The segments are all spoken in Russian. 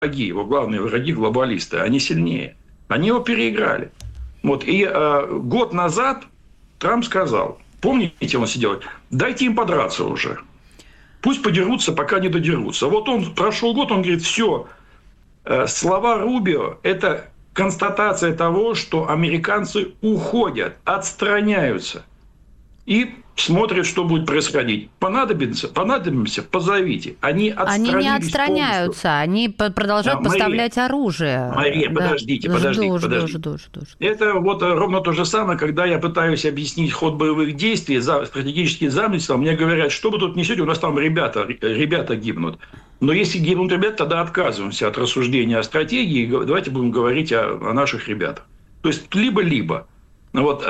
его главные враги, глобалисты, они сильнее. Они его переиграли. Вот. И год назад Трамп сказал, помните, он сидел, дайте им подраться уже. Пусть подерутся, пока не додерутся. Вот он прошел год, он говорит, все, слова Рубио – это констатация того, что американцы уходят, отстраняются и смотрят, что будет происходить. Понадобимся, позовите. Они не отстраняются, полностью. Они продолжают поставлять оружие. Мария, да. подождите. Жду. Это вот ровно то же самое, когда я пытаюсь объяснить ход боевых действий, стратегические замыслы, мне говорят, что вы тут несете, у нас там ребята гибнут. Но если гибнут ребята, тогда отказываемся от рассуждения о стратегии, давайте будем говорить о наших ребятах. То есть либо-либо. Вот,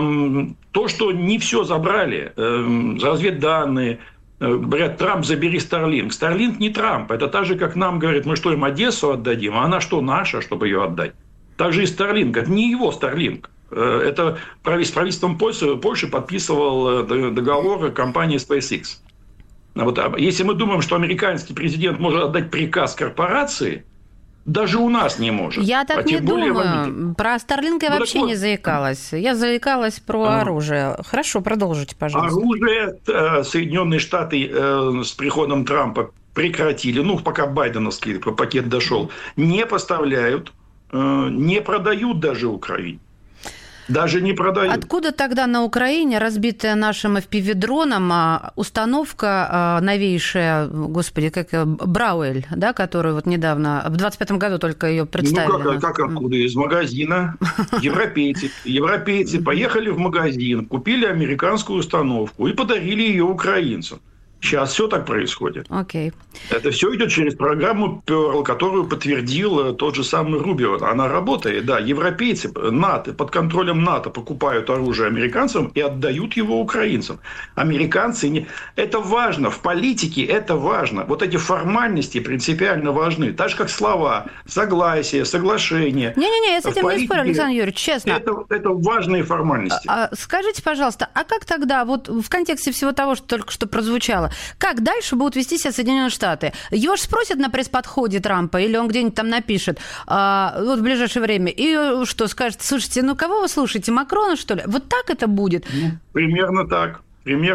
то, что не все забрали, разведданные, говорят, Трамп, забери Starlink. Starlink не Трамп. Это так же, как нам говорят, мы что, им Одессу отдадим? А она что, наша, чтобы ее отдать? Так же и Starlink. Это не его Starlink. Это с правительством Польши подписывал договор компании SpaceX. Вот, если мы думаем, что американский президент может отдать приказ корпорации, даже у нас не может. Я так не думаю. Про Starlink я вообще не заикалась. Я заикалась про оружие. Хорошо, продолжите, пожалуйста. Оружие Соединенные Штаты с приходом Трампа прекратили, пока байденовский пакет дошел, не поставляют, не продают даже Украине. Даже не продают. Откуда тогда на Украине, разбитая нашим FPV-дроном, установка новейшая, Брауэль, да, которую вот недавно, в 25-м году только ее представили? Как откуда? Из магазина. Европейцы поехали в магазин, купили американскую установку и подарили ее украинцам. Сейчас все так происходит. Окей. Это все идет через программу Pearl, которую подтвердил тот же самый Рубио. Она работает, да. Европейцы, НАТО, под контролем НАТО покупают оружие американцам и отдают его украинцам. Американцы не... Это важно. В политике это важно. Вот эти формальности принципиально важны. Так же, как слова, согласие, соглашение. Не-не-не, я с этим не спорю, Александр Юрьевич, честно. Это важные формальности. Скажите, пожалуйста, а как тогда, вот в контексте всего того, что только что прозвучало, как дальше будут вести себя Соединенные Штаты? Его же спросят на пресс-подходе Трампа, или он где-нибудь там напишет вот в ближайшее время, и что, скажет, слушайте, кого вы слушаете, Макрона, что ли? Вот так это будет? Примерно так.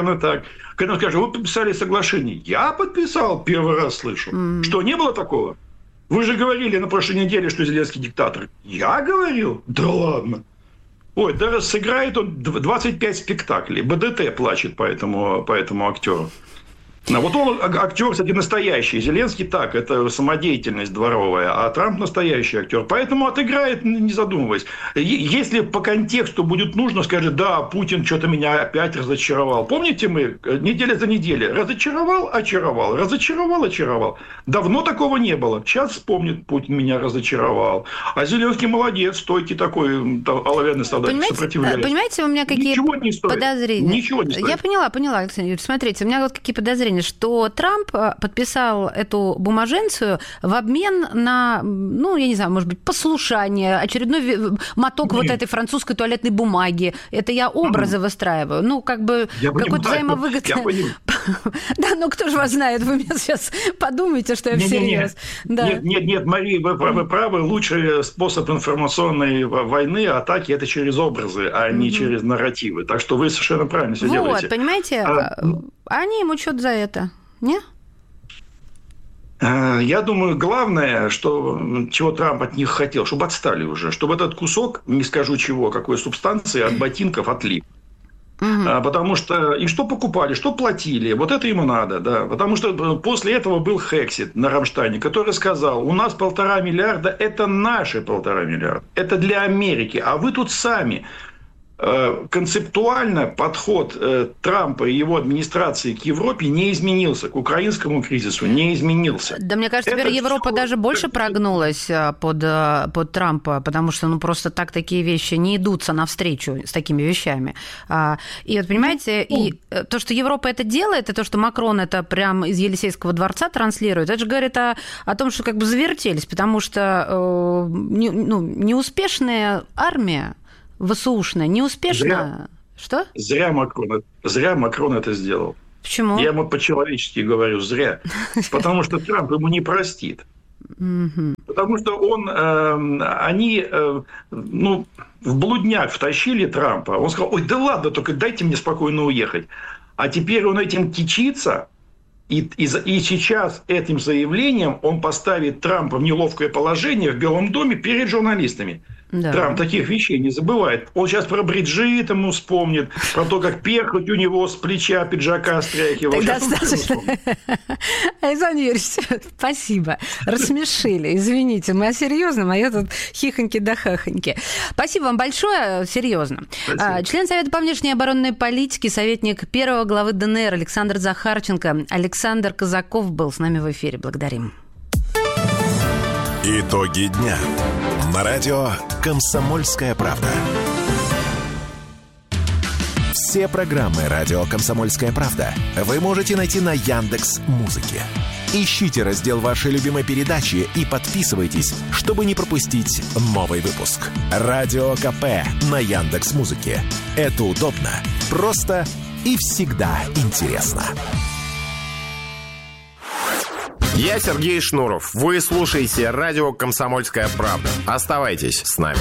Когда он скажет, вы подписали соглашение. Я подписал, первый раз слышу. Что, не было такого? Вы же говорили на прошлой неделе, что Зеленский диктатор. Я говорил? Да ладно. Ой, даже сыграет он 25 спектаклей. БДТ плачет по этому актеру. Вот он актер, кстати, настоящий. Зеленский так, это самодеятельность дворовая, а Трамп настоящий актер. Поэтому отыграет, не задумываясь. Если по контексту будет нужно, скажет, да, Путин что-то меня опять разочаровал. Помните, мы неделя за неделей разочаровал, очаровал, разочаровал, очаровал. Давно такого не было. Сейчас вспомнит, Путин меня разочаровал. А Зеленский молодец, стойкий такой, оловянный солдат, сопротивляется. Понимаете, у меня какие подозрения? Ничего не стоит. Я поняла, Александр Юрьевич. Смотрите, у меня вот какие подозрения, что Трамп подписал эту бумаженцию в обмен на, я не знаю, может быть, послушание, очередной моток вот этой французской туалетной бумаги. Это я образы выстраиваю. Какой-то взаимовыгодный... Да, кто же вас знает? Вы меня сейчас подумаете, что я всерьез. Нет, Мария, вы правы. Лучший способ информационной войны, атаки, это через образы, а не через нарративы. Так что вы совершенно правильно все делаете. Вот, понимаете, они ему что-то за это, не? Я думаю, главное, чего Трамп от них хотел, чтобы отстали уже, чтобы этот кусок, не скажу чего, какой субстанции, от ботинков отлип. Потому что и что покупали, что платили, вот это ему надо, да. Потому что после этого был Хексит на Рамштайне, который сказал, у нас 1,5 миллиарда, это наши 1,5 миллиарда, это для Америки, а вы тут сами. Концептуально подход Трампа и его администрации к Европе не изменился, к украинскому кризису не изменился. Да, мне кажется, теперь Европа даже больше прогнулась под Трампа, потому что просто так такие вещи не идутся навстречу с такими вещами. И вот, понимаете, и то, что Европа это делает, и то, что Макрон это прям из Елисейского дворца транслирует, это же говорит о том, что завертелись, потому что неуспешная армия, ВСУшная, неуспешно. Что? Зря Макрон это сделал. Почему? Я ему по-человечески говорю, зря. Потому что Трамп ему не простит. Потому что они в блудняк втащили Трампа. Он сказал: ой, да ладно, только дайте мне спокойно уехать. А теперь он этим кичится. И сейчас этим заявлением он поставит Трампа в неловкое положение в Белом доме перед журналистами. Да. Трамп таких вещей не забывает. Он сейчас про Бриджит ему вспомнит, про то, как перхоть у него с плеча пиджака стряхивал. Достаточно. Александр Юрьевич, спасибо. Рассмешили. Извините, мы о серьезном, а я тут хихоньки да хахоньки. Спасибо вам большое. Серьезно. Член Совета по внешней оборонной политике, советник первого главы ДНР Александр Захарченко. Александр Казаков был с нами в эфире. Благодарим. Итоги дня. На радио «Комсомольская правда». Все программы радио «Комсомольская правда» вы можете найти на Яндекс.Музыке. Ищите раздел вашей любимой передачи и подписывайтесь, чтобы не пропустить новый выпуск. Радио КП на Яндекс.Музыке. Это удобно, просто и всегда интересно. Я Сергей Шнуров. Вы слушаете радио «Комсомольская правда». Оставайтесь с нами.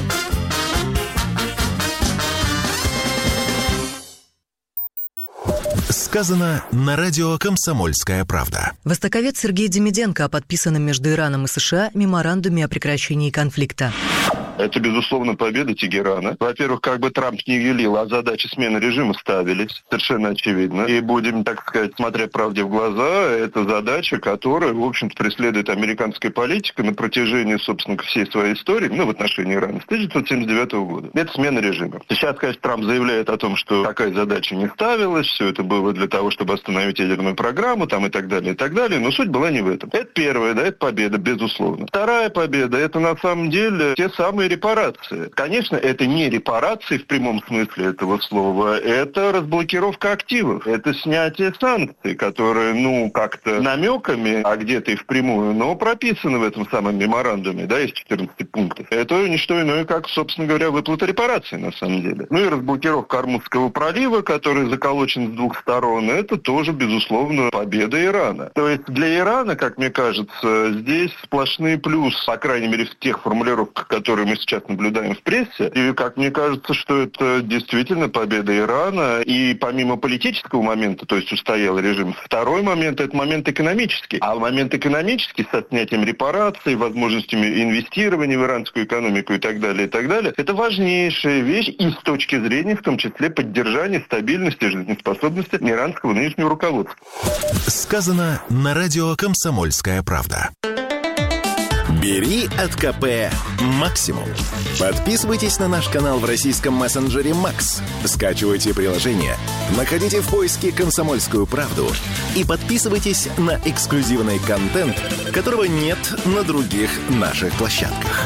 Сказано на радио «Комсомольская правда». Востоковед Сергей Демиденко о подписанном между Ираном и США меморандуме о прекращении конфликта. Это, безусловно, победа Тегерана. Во-первых, как бы Трамп не велел, а задачи смены режима ставились. Совершенно очевидно. И будем, так сказать, смотря правде в глаза, это задача, которая, в общем-то, преследует американская политика на протяжении, собственно, всей своей истории, в отношении Ирана, с 1979 года. Это смена режима. Сейчас, конечно, Трамп заявляет о том, что такая задача не ставилась, все это было для того, чтобы остановить ядерную программу, и так далее, но суть была не в этом. Это первая, это победа, безусловно. Вторая победа, это на самом деле те самые репарации. Конечно, это не репарации в прямом смысле этого слова, это разблокировка активов, это снятие санкций, которые, как-то намеками, а где-то и впрямую, но прописаны в этом самом меморандуме, из 14 пунктов. Это не что иное, как, собственно говоря, выплата репараций, на самом деле. И разблокировка Ормузского пролива, который заколочен с двух сторон, это тоже, безусловно, победа Ирана. То есть для Ирана, как мне кажется, здесь сплошные плюсы, по крайней мере, в тех формулировках, которые мы сейчас наблюдаем в прессе. И, как мне кажется, что это действительно победа Ирана. И помимо политического момента, то есть устоялый режим, второй момент – это момент экономический. А момент экономический со снятием репараций, возможностями инвестирования в иранскую экономику и так далее, это важнейшая вещь и с точки зрения, в том числе, поддержания стабильности и жизнеспособности иранского нынешнего руководства. Сказано на радио «Комсомольская правда». Бери от КП максимум. Подписывайтесь на наш канал в российском мессенджере Макс. Скачивайте приложение, находите в поиске «Комсомольскую правду» и подписывайтесь на эксклюзивный контент, которого нет на других наших площадках.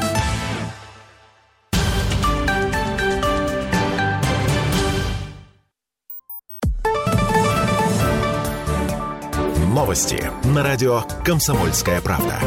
Новости на радио «Комсомольская правда».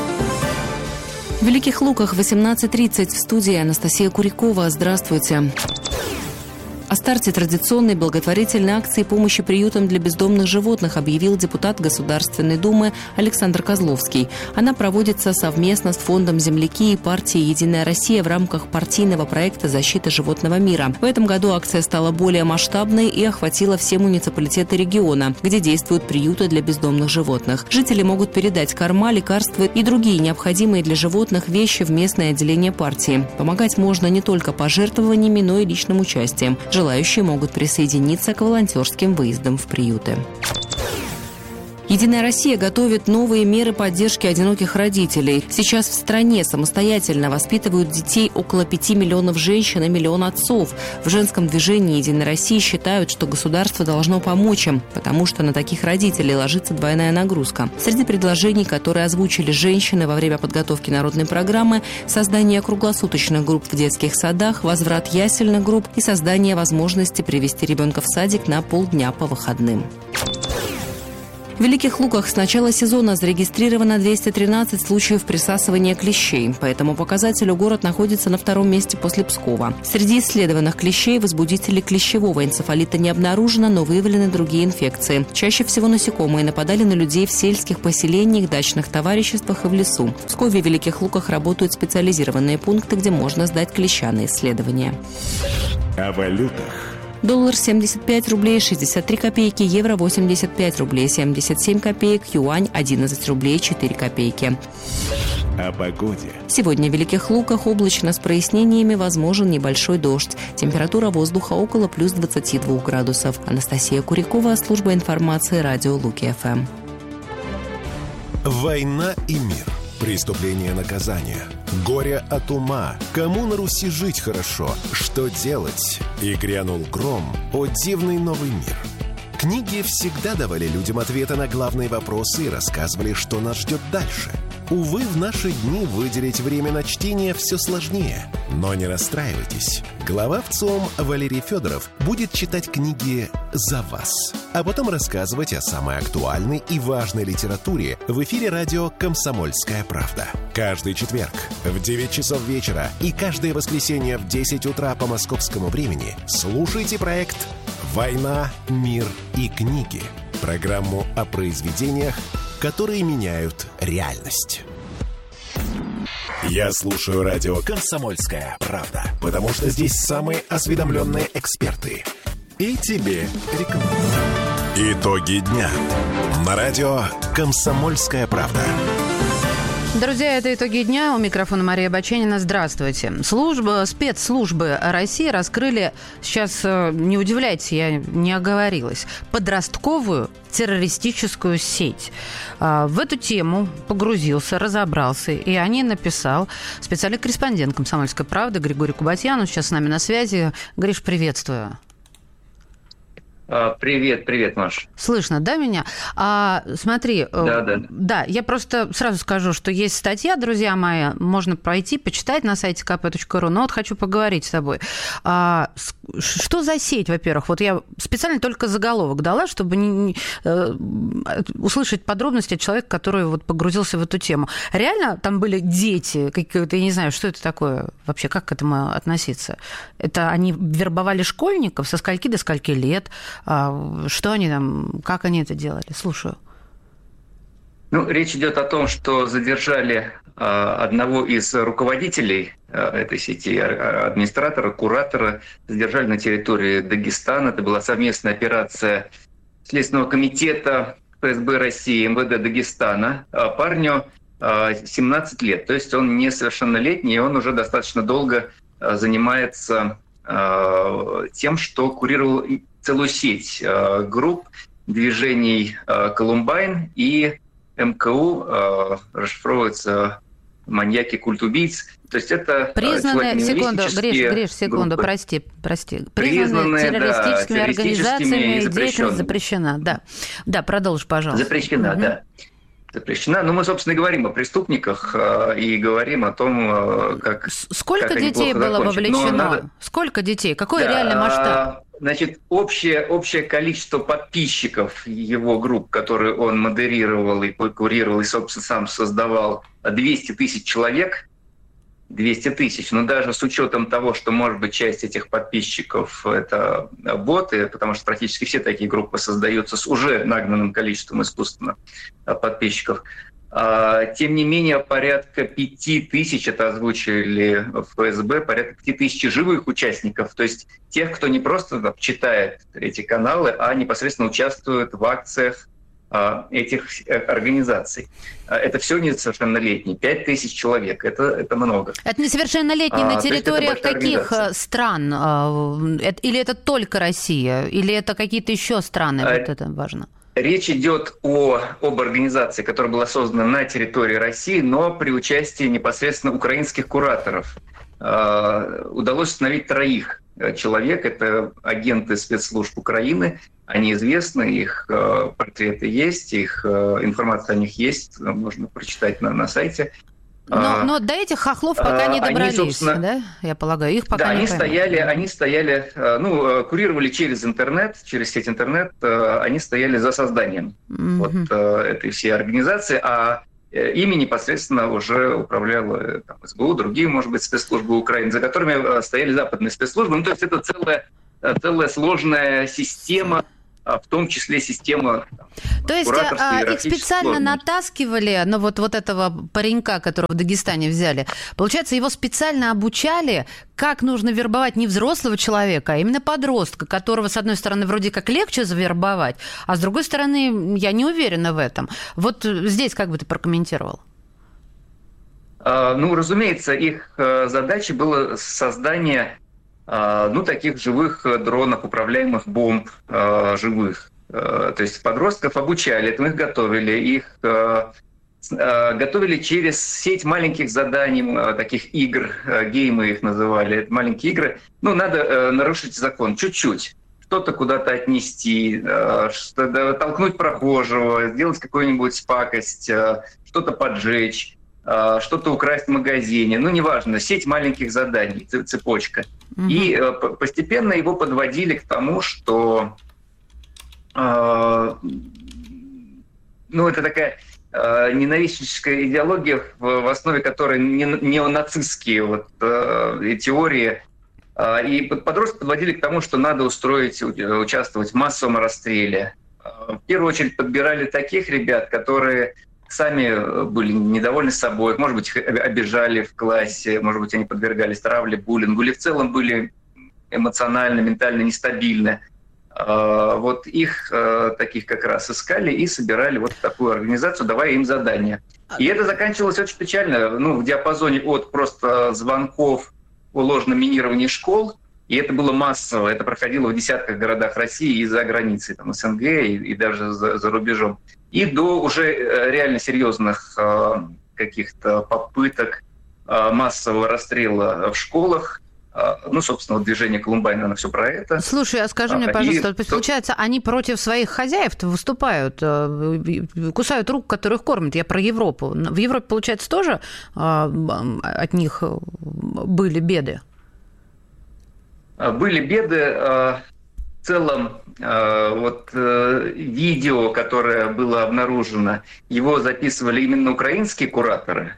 В Великих Луках 18:30 в студии Анастасия Курякова. Здравствуйте. О старте традиционной благотворительной акции помощи приютам для бездомных животных объявил депутат Государственной Думы Александр Козловский. Она проводится совместно с Фондом «Земляки» и партией «Единая Россия» в рамках партийного проекта «Защита животного мира». В этом году акция стала более масштабной и охватила все муниципалитеты региона, где действуют приюты для бездомных животных. Жители могут передать корма, лекарства и другие необходимые для животных вещи в местное отделение партии. Помогать можно не только пожертвованиями, но и личным участием. Желающие могут присоединиться к волонтерским выездам в приюты. «Единая Россия» готовит новые меры поддержки одиноких родителей. Сейчас в стране самостоятельно воспитывают детей около 5 миллионов женщин и миллион отцов. В женском движении «Единой России» считают, что государство должно помочь им, потому что на таких родителей ложится двойная нагрузка. Среди предложений, которые озвучили женщины во время подготовки народной программы, создание круглосуточных групп в детских садах, возврат ясельных групп и создание возможности привести ребенка в садик на полдня по выходным. В Великих Луках с начала сезона зарегистрировано 213 случаев присасывания клещей. По этому показателю город находится на втором месте после Пскова. Среди исследованных клещей возбудителей клещевого энцефалита не обнаружено, но выявлены другие инфекции. Чаще всего насекомые нападали на людей в сельских поселениях, дачных товариществах и в лесу. В Пскове и Великих Луках работают специализированные пункты, где можно сдать клещаные исследования. О валютах. Доллар 75 рублей 63 копейки, евро 85 рублей 77 копеек, юань 11 рублей 4 копейки. О погоде. Сегодня в Великих Луках облачно с прояснениями, возможен небольшой дождь. Температура воздуха около плюс 22 градусов. Анастасия Курикова, служба информации радио Луки-ФМ. Война и мир. Преступление, наказание. Горе от ума. Кому на Руси жить хорошо? Что делать? И грянул гром. О, дивный новый мир. Книги всегда давали людям ответы на главные вопросы и рассказывали, что нас ждет дальше. Увы, в наши дни выделить время на чтение все сложнее. Но не расстраивайтесь. Глава ВЦИОМ Валерий Федоров будет читать книги за вас, а потом рассказывать о самой актуальной и важной литературе в эфире радио «Комсомольская правда». Каждый четверг в 9 часов вечера и каждое воскресенье в 10 утра по московскому времени слушайте проект «Война, мир и книги». Программу о произведениях, которые меняют реальность. Я слушаю радио «Комсомольская правда», потому что здесь самые осведомленные эксперты. И тебе рекомендую. Итоги дня на радио «Комсомольская правда». Друзья, это «Итоги дня». У микрофона Мария Баченина. Здравствуйте. Спецслужбы России раскрыли, сейчас не удивляйтесь, я не оговорилась, подростковую террористическую сеть. В эту тему погрузился, разобрался, и о ней написал специальный корреспондент «Комсомольской правды» Григорий Кубатьян. Он сейчас с нами на связи. Гриш, приветствую. Привет, Маш. Слышно, да, меня? Смотри, да, я просто сразу скажу, что есть статья, друзья мои, можно пройти, почитать на сайте kp.ru, но вот хочу поговорить с тобой. Что за сеть, во-первых? Вот я специально только заголовок дала, чтобы услышать подробности от человека, который вот погрузился в эту тему. Реально там были дети, какие-то, я не знаю, что это такое вообще, как к этому относиться? Это они вербовали школьников со скольки до скольки лет? Что они там, как они это делали? Слушаю. Речь идет о том, что задержали одного из руководителей этой сети, администратора, куратора, задержали на территории Дагестана. Это была совместная операция Следственного комитета ФСБ России, МВД Дагестана. Парню 17 лет, то есть он несовершеннолетний, и он уже достаточно долго занимается тем, что курировал целую сеть групп, движений «Колумбайн» и МКУ, расшифровывается «Маньяки, культ убийц». То есть это признанные, секунду, прости. Признанные террористическими организациями, и деятельность запрещена. Да, продолжи, пожалуйста. Запрещена. Но мы, собственно, и говорим о преступниках и говорим о том, как Сколько детей было вовлечено? Сколько детей? Какой реальный масштаб? Значит, общее количество подписчиков его групп, которые он модерировал и курировал, и, собственно, сам создавал, 200 тысяч человек. 200 тысяч. Но даже с учетом того, что, может быть, часть этих подписчиков — это боты, потому что практически все такие группы создаются с уже нагнанным количеством искусственно подписчиков. Тем не менее, порядка 5000, это озвучили в ФСБ, порядка 5000 живых участников, то есть тех, кто не просто читает эти каналы, а непосредственно участвует в акциях этих организаций. Это все несовершеннолетние. 5000 человек. Это много. Это несовершеннолетние на территориях каких стран? Или это только Россия? Или это какие-то еще страны? Вот это важно. Речь идет об организации, которая была создана на территории России, но при участии непосредственно украинских кураторов. Удалось установить 3 человек. Это агенты спецслужб Украины. Они известны, их портреты есть, их информация о них есть, можно прочитать на сайте. Но до этих хохлов пока не добрались, да? Я полагаю, их пока не поймут. Они стояли, курировали через интернет, через сеть интернет, они стояли за созданием этой всей организации, а ими непосредственно уже управляла СБУ, другие, может быть, спецслужбы Украины, за которыми стояли западные спецслужбы. Ну, то есть это целая сложная система, в том числе система. То есть их специально натаскивали, вот этого паренька, которого в Дагестане взяли, получается, его специально обучали, как нужно вербовать не взрослого человека, а именно подростка, которого, с одной стороны, вроде как легче завербовать, а с другой стороны, я не уверена в этом. Вот здесь как бы ты прокомментировал? Разумеется, их задачей было создание таких живых дронов, управляемых бомб живых. То есть подростков обучали, этому их готовили. Готовили через сеть маленьких заданий, таких игр, геймы их называли. Это маленькие игры. Надо нарушить закон чуть-чуть. Что-то куда-то отнести, толкнуть прохожего, сделать какую-нибудь пакость, что-то поджечь, что-то украсть в магазине. неважно, сеть маленьких заданий, цепочка. И постепенно его подводили к тому, что это такая ненавистническая идеология, в основе которой неонацистские теории. И подростки подводили к тому, что надо участвовать в массовом расстреле. В первую очередь подбирали таких ребят, которые сами были недовольны собой, может быть, их обижали в классе, может быть, они подвергались травле, буллингу, или в целом были эмоционально, ментально нестабильны. Их таких как раз искали и собирали такую организацию, давая им задания. И это заканчивалось очень печально, в диапазоне от просто звонков о ложном минировании школ, и это было массово, это проходило в десятках городах России и за границей, СНГ и даже за рубежом. И до уже реально серьезных каких-то попыток массового расстрела в школах. Собственно, движение Колумбайн, оно все про это. Слушай, а скажи мне, пожалуйста, получается, они против своих хозяев-то выступают, кусают рук, которых кормят. Я про Европу. В Европе, получается, тоже от них были беды? Были беды. В целом, видео, которое было обнаружено, его записывали именно украинские кураторы.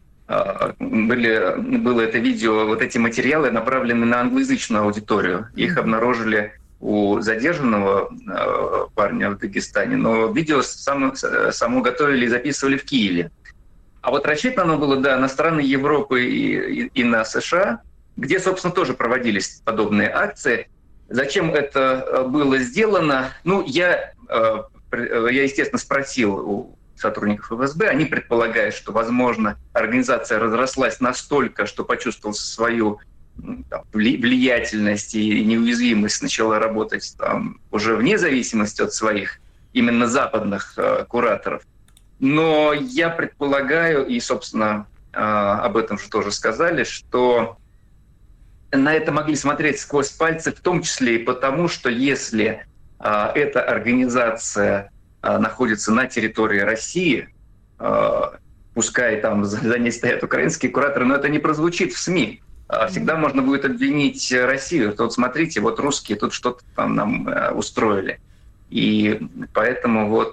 Было это видео, эти материалы направлены на англоязычную аудиторию. Их обнаружили у задержанного парня в Дагестане, но видео само готовили и записывали в Киеве. А рассчитано оно было, на страны Европы и на США, где, собственно, тоже проводились подобные акции. Зачем это было сделано? Я, естественно, спросил у сотрудников ФСБ. Они предполагают, что, возможно, организация разрослась настолько, что почувствовала свою влиятельность и неуязвимость, начала работать уже вне зависимости от своих именно западных кураторов. Но я предполагаю, и, собственно, об этом же тоже сказали, что на это могли смотреть сквозь пальцы, в том числе и потому, что если эта организация находится на территории России, пускай там за ней стоят украинские кураторы, но это не прозвучит в СМИ. Всегда можно будет обвинить Россию. Смотрите, русские тут что-то там нам устроили. И поэтому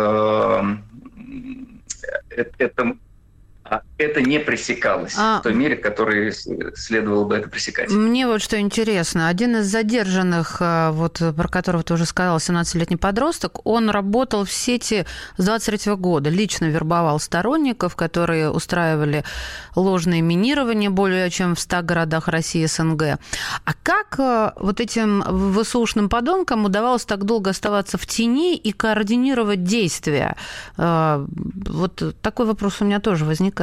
это не пресекалось в той мере, в которой следовало бы это пресекать. Мне что интересно. Один из задержанных, про которого ты уже сказал, 17-летний подросток, он работал в сети с 23 года, лично вербовал сторонников, которые устраивали ложное минирование более чем в 100 городах России и СНГ. А как этим ВСУшным подонкам удавалось так долго оставаться в тени и координировать действия? Такой вопрос у меня тоже возникает.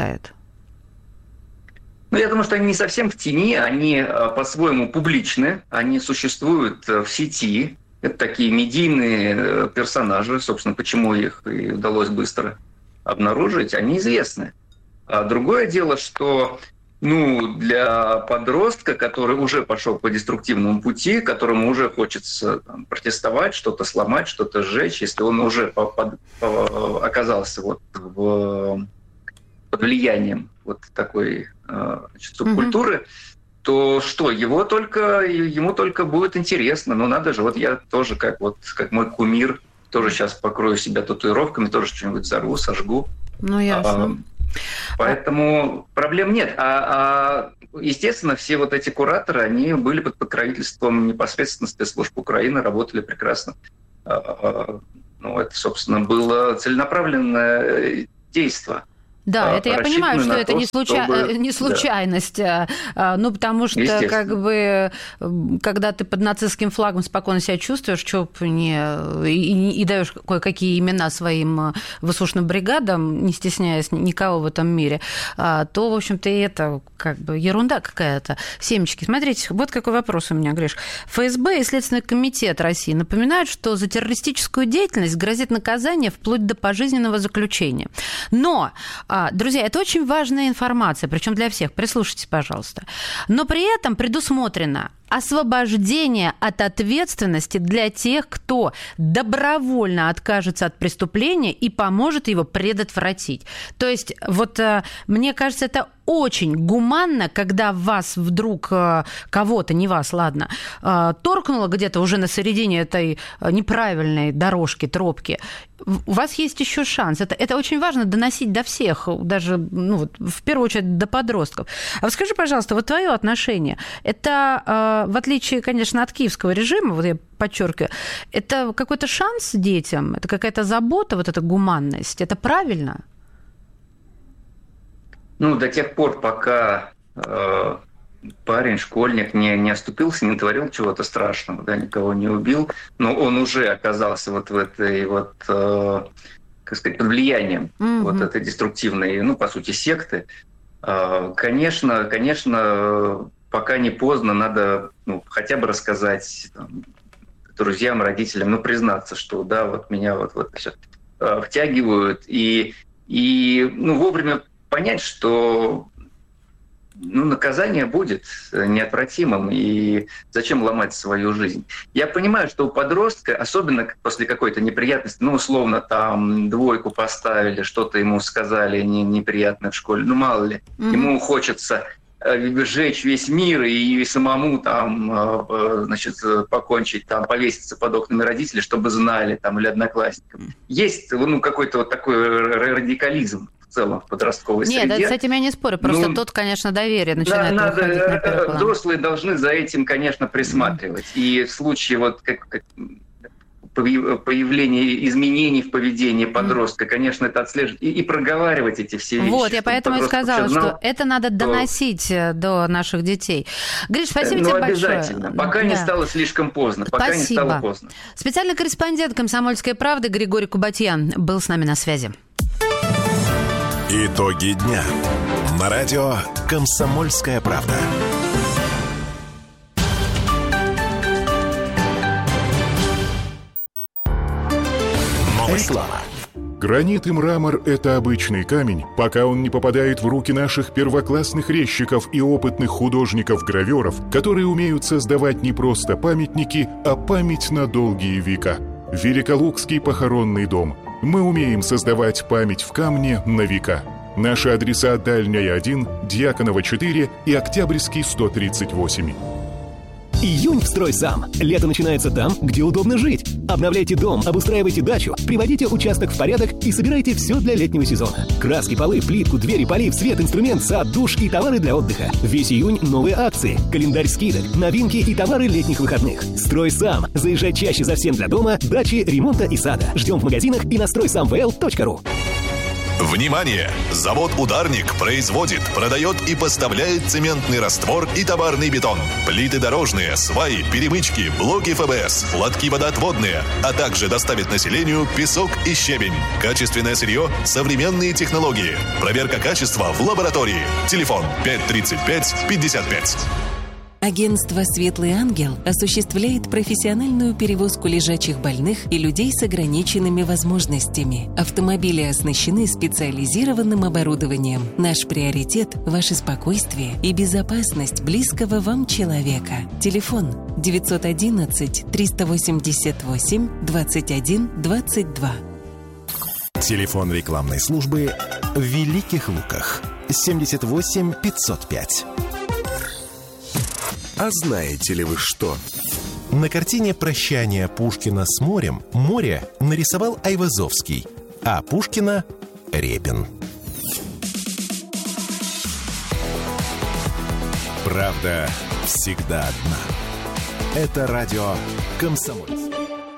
Я думаю, что они не совсем в тени, они по-своему публичны, они существуют в сети. Это такие медийные персонажи, собственно, почему их и удалось быстро обнаружить, они известны. А другое дело, что для подростка, который уже пошел по деструктивному пути, которому уже хочется протестовать, что-то сломать, что-то сжечь, если он уже оказался под влиянием вот такой субкультуры, то что, ему только будет интересно. Но надо же, вот я тоже, как мой кумир, тоже сейчас покрою себя татуировками, тоже что-нибудь взорву, сожгу. Ну, ясно. Поэтому проблем нет. Естественно, все вот эти кураторы, они были под покровительством непосредственно спецслужб Украины, работали прекрасно. Это, собственно, было целенаправленное действие. Да, это я понимаю, что это не случайность, ну, потому что, как бы, когда ты под нацистским флагом спокойно себя чувствуешь, и даешь кое-какие имена своим воздушным бригадам, не стесняясь никого в этом мире, то, в общем-то, и это как бы ерунда какая-то. Семечки. Смотрите, вот какой вопрос у меня, Гриш. ФСБ и Следственный комитет России напоминают, что за террористическую деятельность грозит наказание вплоть до пожизненного заключения. Но... Друзья, это очень важная информация, причем для всех. Прислушайтесь, пожалуйста. Но при этом предусмотрено освобождение от ответственности для тех, кто добровольно откажется от преступления и поможет его предотвратить. То есть, вот мне кажется, это очень гуманно, когда вас вдруг кого-то, не вас, ладно, торкнуло где-то уже на середине этой неправильной дорожки, тропки. У вас есть еще шанс. Это очень важно доносить до всех, даже в первую очередь до подростков. А вот скажи, пожалуйста, вот твое отношение, это, в отличие, конечно, от киевского режима, вот я подчеркиваю, это какой-то шанс детям, это какая-то забота, вот эта гуманность, это правильно? До тех пор, пока парень, школьник не оступился, не творил чего-то страшного, да, никого не убил, но он уже оказался вот в этой вот, как сказать, под влиянием вот этой деструктивной, по сути, секты. Конечно, пока не поздно, надо хотя бы рассказать друзьям, родителям, признаться, что да, вот меня вот все втягивают, и вовремя понять, что наказание будет неотвратимым, и зачем ломать свою жизнь. Я понимаю, что у подростка, особенно после какой-то неприятности, условно, там двойку поставили, что-то ему сказали неприятное в школе, мало ли, ему хочется сжечь весь мир и самому там, покончить, там, повеситься под окнами родителей, чтобы знали, там, или одноклассникам. Есть, какой-то вот такой радикализм в целом в подростковой среде. Нет, с этим я не спорю, просто тут, конечно, доверие начинает выходить на первый план. Взрослые должны за этим, конечно, присматривать. И в случае вот появления изменений в поведении подростка, конечно, это отслеживать и проговаривать эти все вещи. Вот, я поэтому и сказала, что это надо доносить до наших детей. Гриш, спасибо тебе большое. Обязательно, пока не стало слишком поздно. Спасибо. Специальный корреспондент «Комсомольской правды» Григорий Кубатьян был с нами на связи. Итоги дня на радио «Комсомольская правда». Реклама. Гранит и мрамор – это обычный камень, пока он не попадает в руки наших первоклассных резчиков и опытных художников-гравёров, которые умеют создавать не просто памятники, а память на долгие века. Великолукский похоронный дом. Мы умеем создавать память в камне на века. Наши адреса: Дальняя 1, Дьяконова 4 и Октябрьский 138. Июнь в «Строй сам». Лето начинается там, где удобно жить. Обновляйте дом, обустраивайте дачу, приводите участок в порядок и собирайте все для летнего сезона. Краски, полы, плитку, двери, полив, свет, инструмент, сад, душ и товары для отдыха. Весь июнь новые акции, календарь скидок, новинки и товары летних выходных. «Строй сам». Заезжай чаще за всем для дома, дачи, ремонта и сада. Ждем в магазинах и на стройсамвл.ру. Внимание! Завод «Ударник» производит, продает и поставляет цементный раствор и товарный бетон, плиты дорожные, сваи, перемычки, блоки ФБС, лотки водоотводные, а также доставит населению песок и щебень. Качественное сырье, современные технологии. Проверка качества в лаборатории. Телефон 535-55. Агентство «Светлый ангел» осуществляет профессиональную перевозку лежачих больных и людей с ограниченными возможностями. Автомобили оснащены специализированным оборудованием. Наш приоритет – ваше спокойствие и безопасность близкого вам человека. Телефон 911-388-21-22. Телефон рекламной службы в Великих Луках. 78 505. А знаете ли вы что? На картине «Прощание» Пушкина с морем море нарисовал Айвазовский, а Пушкина — Репин. Правда всегда одна. Это радио «Комсомольская».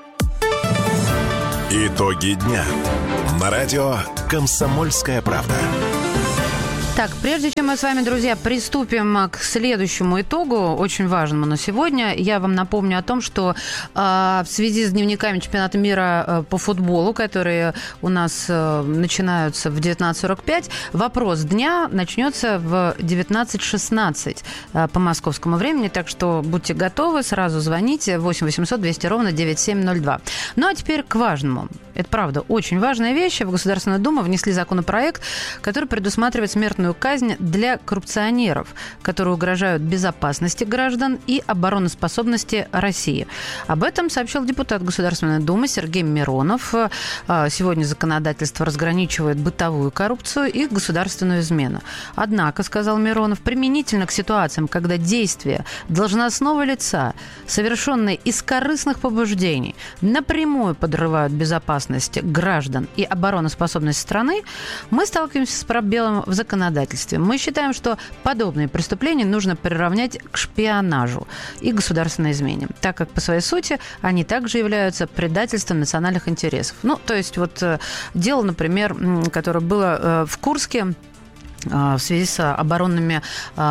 Итоги дня на радио «Комсомольская правда». Так, прежде чем мы с вами, друзья, приступим к следующему итогу, очень важному на сегодня, я вам напомню о том, что в связи с дневниками чемпионата мира по футболу, которые у нас начинаются в 19:45, вопрос дня начнется в 19:16 по московскому времени, так что будьте готовы, сразу звоните 8 800 200 ровно 9702. Ну а теперь к важному. Это, правда, очень важная вещь. В Государственную Думу внесли законопроект, который предусматривает смертную казнь для коррупционеров, которые угрожают безопасности граждан и обороноспособности России. Об этом сообщил депутат Государственной Думы Сергей Миронов. Сегодня законодательство разграничивает бытовую коррупцию и государственную измену. Однако, сказал Миронов, применительно к ситуациям, когда действия должностного лица, совершенные из корыстных побуждений, напрямую подрывают безопасность граждан и обороноспособность страны, мы сталкиваемся с пробелом в законодательстве. Мы считаем, что подобные преступления нужно приравнять к шпионажу и государственной измене, так как по своей сути они также являются предательством национальных интересов. Ну, то есть вот дело, например, которое было в Курске, в связи с оборонными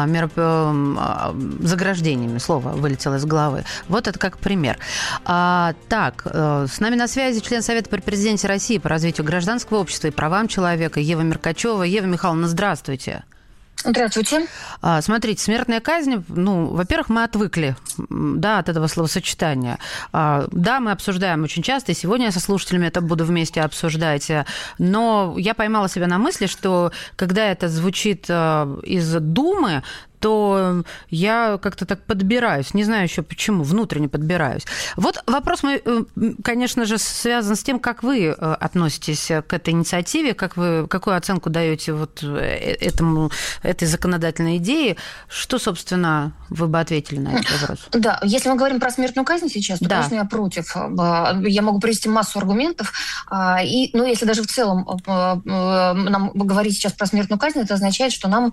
заграждениями. Слово вылетело из головы. Вот это как пример. Так, с нами на связи член Совета при президенте России по развитию гражданского общества и правам человека Ева Меркачева. Ева Михайловна, здравствуйте. Здравствуйте. Смотрите, смертная казнь, во-первых, мы отвыкли, от этого словосочетания. Да, мы обсуждаем очень часто, и сегодня я со слушателями это буду вместе обсуждать, но я поймала себя на мысли, что когда это звучит из Думы, то я как-то так подбираюсь. Не знаю еще почему, внутренне подбираюсь. Вот вопрос мой, конечно же, связан с тем, как вы относитесь к этой инициативе, какую оценку даете вот этой законодательной идее. Что, собственно, вы бы ответили на этот вопрос? Да, если мы говорим про смертную казнь сейчас, то, конечно, я против. Я могу привести массу аргументов. Если даже в целом нам говорить сейчас про смертную казнь, это означает, что нам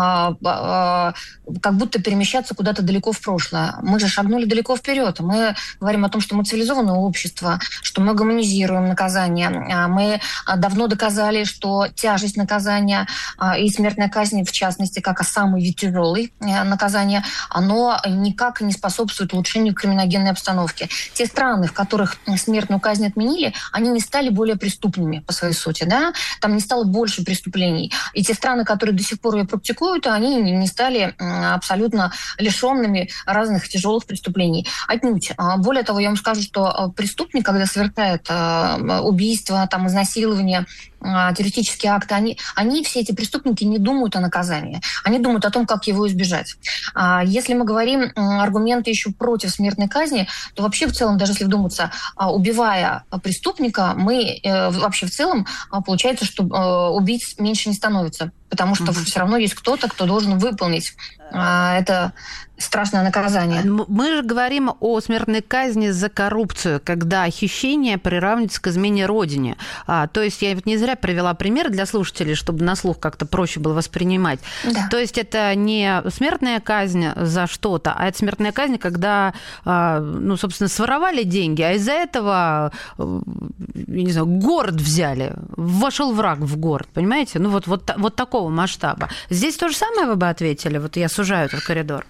как будто перемещаться куда-то далеко в прошлое. Мы же шагнули далеко вперед. Мы говорим о том, что мы цивилизованное общество, что мы гуманизируем наказание. Мы давно доказали, что тяжесть наказания и смертная казнь, в частности, как самый тяжелый наказание, оно никак не способствует улучшению криминогенной обстановки. Те страны, в которых смертную казнь отменили, они не стали более преступными по своей сути. Да? Там не стало больше преступлений. И те страны, которые до сих пор ее практикуют, они не стали абсолютно лишенными разных тяжелых преступлений. Отнюдь. Более того, я вам скажу, что преступник, когда совершает убийство, изнасилование, террористические акты, они, все эти преступники, не думают о наказании. Они думают о том, как его избежать. Если мы говорим аргументы еще против смертной казни, то вообще в целом, даже если вдуматься, убивая преступника, мы вообще в целом, получается, что убийц меньше не становится. Потому что все равно есть кто-то, кто должен выполнить это страшное наказание. Мы же говорим о смертной казни за коррупцию, когда хищение приравнивается к измене Родине. То есть я не зря привела пример для слушателей, чтобы на слух как-то проще было воспринимать. Да. То есть это не смертная казнь за что-то, а это смертная казнь, когда, собственно, своровали деньги, а из-за этого, город взяли, вошел враг в город, понимаете? Вот такого масштаба. Здесь то же самое вы бы ответили? Вот я сужаю этот коридор.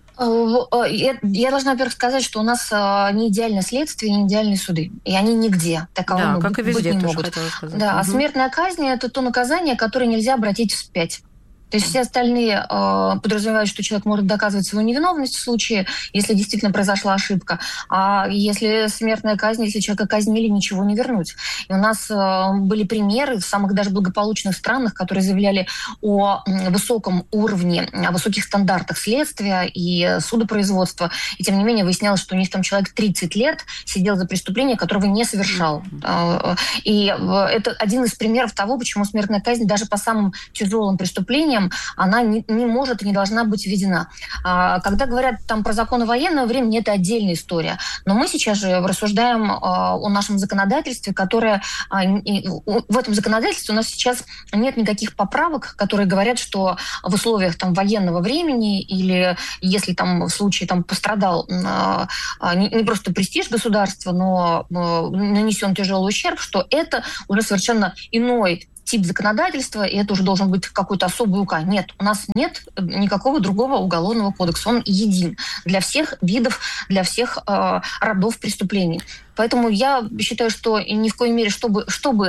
Я должна, во-первых, сказать, что у нас не идеальное следствие, не идеальные суды. И они нигде таковыми быть не могут. Да, а смертная казнь – это то наказание, которое нельзя обратить вспять. То есть все остальные подразумевают, что человек может доказывать свою невиновность в случае, если действительно произошла ошибка. А если смертная казнь, если человека казнили, ничего не вернуть. И у нас были примеры в самых даже благополучных странах, которые заявляли о высоком уровне, о высоких стандартах следствия и судопроизводства. И тем не менее выяснялось, что у них там человек 30 лет сидел за преступление, которого не совершал. И это один из примеров того, почему смертная казнь даже по самым тяжелым преступлениям случаям она не может и не должна быть введена. Когда говорят там про законы военного времени, это отдельная история. Но мы сейчас же рассуждаем о нашем законодательстве, которое... В этом законодательстве у нас сейчас нет никаких поправок, которые говорят, что в условиях там военного времени или если там в случае там пострадал не просто престиж государства, но нанесен тяжелый ущерб, что это уже совершенно иной тип законодательства, и это уже должен быть какой-то особый УК. Нет, у нас нет никакого другого уголовного кодекса. Он един для всех видов, для всех родов преступлений. Поэтому я считаю, что ни в коей мере, чтобы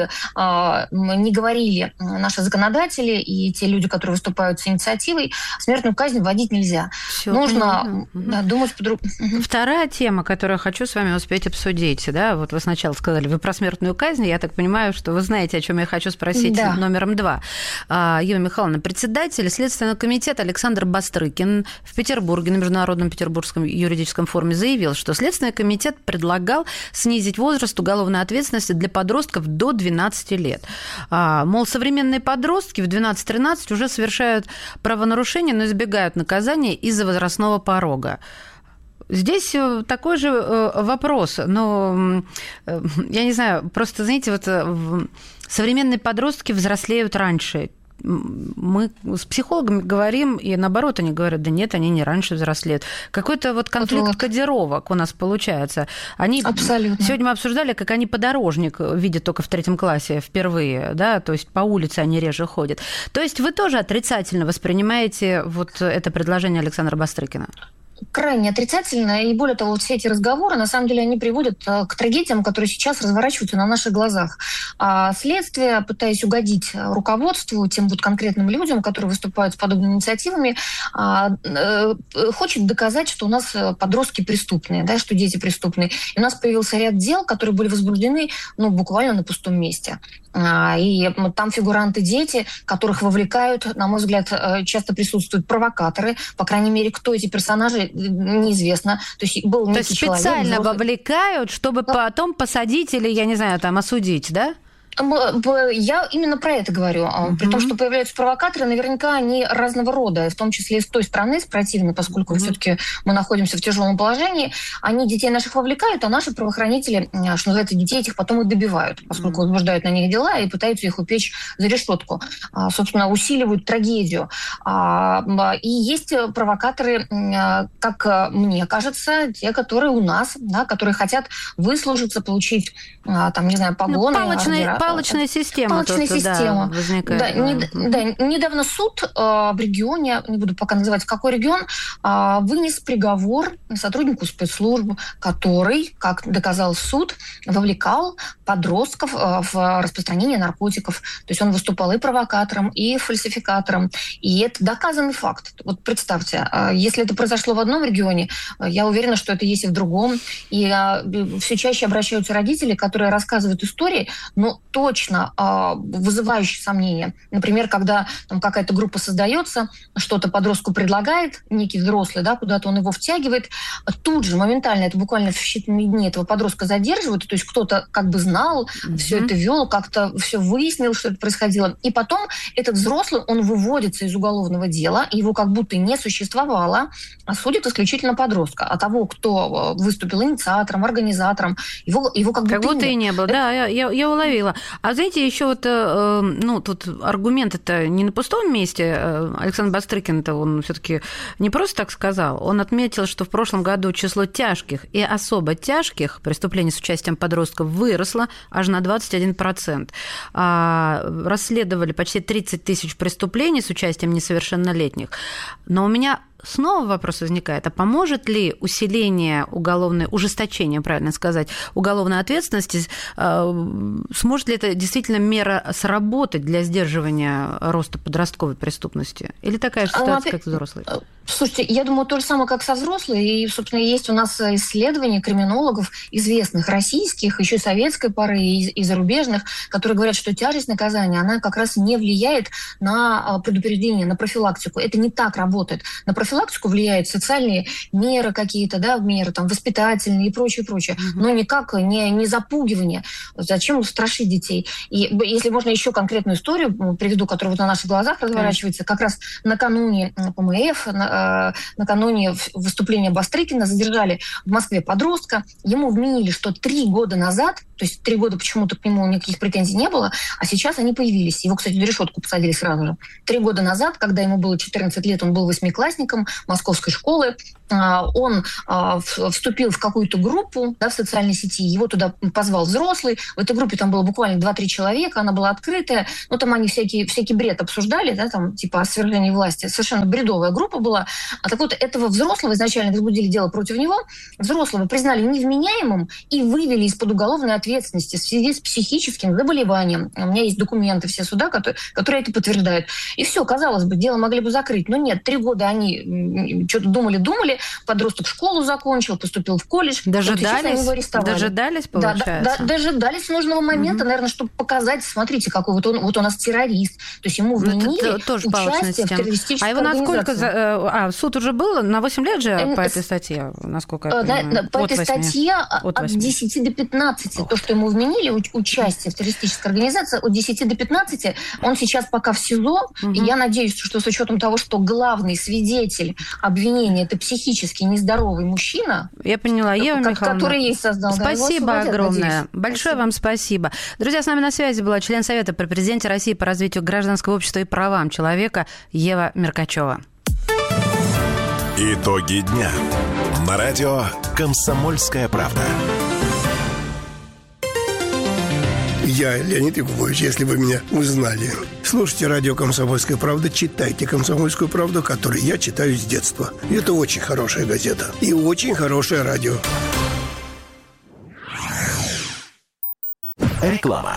не говорили наши законодатели и те люди, которые выступают с инициативой, смертную казнь вводить нельзя. Всё нужно думать по-другому. Вторая тема, которую я хочу с вами успеть обсудить. Да? Вот вы сначала сказали, вы про смертную казнь. Я так понимаю, что вы знаете, о чем я хочу спросить номером 2. Юлия Михайловна, председатель Следственного комитета Александр Бастрыкин в Петербурге на Международном Петербургском юридическом форуме заявил, что Следственный комитет предлагал снизить возраст уголовной ответственности для подростков до 12 лет. Мол, современные подростки в 12-13 уже совершают правонарушения, но избегают наказания из-за возрастного порога. Здесь такой же вопрос, но я не знаю, просто, знаете, вот современные подростки взрослеют раньше. Мы с психологами говорим, и наоборот, они говорят, да нет, они не раньше взрослеют. Какой-то вот конфликт кодировок у нас получается. Абсолютно. Сегодня мы обсуждали, как они подорожник видят только в 3 классе впервые, да, то есть по улице они реже ходят. То есть вы тоже отрицательно воспринимаете вот это предложение Александра Бастрыкина? Крайне отрицательно, и более того, вот все эти разговоры, на самом деле, они приводят к трагедиям, которые сейчас разворачиваются на наших глазах. Следствие, пытаясь угодить руководству, тем вот конкретным людям, которые выступают с подобными инициативами, хочет доказать, что у нас подростки преступные, да, что дети преступные. И у нас появился ряд дел, которые были возбуждены буквально на пустом месте. И там фигуранты дети, которых вовлекают, на мой взгляд, часто присутствуют провокаторы. По крайней мере, кто эти персонажи, неизвестно. То есть был некий человек, специально вовлекают, чтобы потом посадить или, я не знаю, там осудить, да? Я именно про это говорю. При том, что появляются провокаторы, наверняка они разного рода, в том числе и с той стороны, с противной, поскольку все-таки мы находимся в тяжелом положении. Они детей наших вовлекают, а наши правоохранители, что называется, детей этих потом и добивают, поскольку возбуждают на них дела и пытаются их упечь за решетку. Собственно, усиливают трагедию. И есть провокаторы, как мне кажется, те, которые у нас, да, которые хотят выслужиться, получить, там, не знаю, погоны. Палочная система. Возникает. Недавно суд в регионе, не буду пока называть, какой регион, вынес приговор сотруднику спецслужб, который, как доказал суд, вовлекал подростков в распространение наркотиков. То есть он выступал и провокатором, и фальсификатором. И это доказанный факт. Вот представьте, если это произошло в одном регионе, я уверена, что это есть и в другом. И все чаще обращаются родители, которые рассказывают истории, но точно вызывающие сомнения. Например, когда там какая-то группа создается, что-то подростку предлагает, некий взрослый, да, куда-то он его втягивает, тут же моментально, это буквально в считанные дни, этого подростка задерживают, то есть кто-то как бы знал, все это вел, как-то все выяснил, что это происходило. И потом этот взрослый, он выводится из уголовного дела, его как будто и не существовало, а судят исключительно подростка. А того, кто выступил инициатором, организатором, его как будто и не было. Да, я уловила. А знаете, еще вот, тут аргумент это не на пустом месте. Александр Бастрыкин-то он все-таки не просто так сказал. Он отметил, что в прошлом году число тяжких и особо тяжких преступлений с участием подростков выросло аж на 21%. Расследовали почти 30 тысяч преступлений с участием несовершеннолетних. Но у меня снова вопрос возникает, а поможет ли ужесточение, правильно сказать, уголовной ответственности, сможет ли это действительно мера сработать для сдерживания роста подростковой преступности? Или такая же ситуация, как взрослый? Слушайте, я думаю, то же самое, как со взрослыми. И, собственно, есть у нас исследования криминологов, известных российских, еще советской поры и зарубежных, которые говорят, что тяжесть наказания, она как раз не влияет на предупреждение, на профилактику. Это не так работает. На профилактику влияют социальные меры какие-то, да, меры там, воспитательные и прочее, прочее. Но никак не запугивание. Зачем страшить детей? И если можно еще конкретную историю приведу, которая вот на наших глазах разворачивается, как раз накануне ПМФ, накануне выступления Бастрыкина задержали в Москве подростка. Ему вменили, что 3 года назад, то есть 3 года почему-то к нему никаких претензий не было, а сейчас они появились. Его, кстати, в решетку посадили сразу же. 3 года назад, когда ему было 14 лет, он был 8-классником московской школы, он вступил в какую-то группу, да, в социальной сети, его туда позвал взрослый. В этой группе там было буквально 2-3 человека, она была открытая, но там они всякий бред обсуждали, да, там типа о свержении власти. Совершенно бредовая группа была. А так вот, этого взрослого изначально возбудили дело против него, взрослого признали невменяемым и вывели из-под уголовной ответственности в связи с психическим заболеванием. У меня есть документы все суда, которые это подтверждают. И все, казалось бы, дело могли бы закрыть. Но нет, 3 года они что-то думали, подросток школу закончил, поступил в колледж. Дожидались, получается? Да, дожидались нужного момента, наверное, чтобы показать, смотрите, какой вот он у нас террорист. То есть ему вменили участие в террористической организации. А его насколько... суд уже был? На 8 лет же по этой статье, насколько я понимаю? По этой статье от 10 до 15. То, что ему вменили, участие в террористической организации, от 10 до 15. Он сейчас пока в СИЗО. И я надеюсь, что с учетом того, что главный свидетель обвинения – это психически нездоровый мужчина. Я поняла, Ева Михайловна. Который ей создал. Спасибо огромное. Большое вам спасибо. Друзья, с нами на связи была член Совета при президенте России по развитию гражданского общества и правам человека Ева Меркачева. Итоги дня. На радио «Комсомольская правда». Я Леонид Якубович, если вы меня узнали. Слушайте радио «Комсомольская правда», читайте «Комсомольскую правду», которую я читаю с детства. Это очень хорошая газета и очень хорошее радио. Реклама.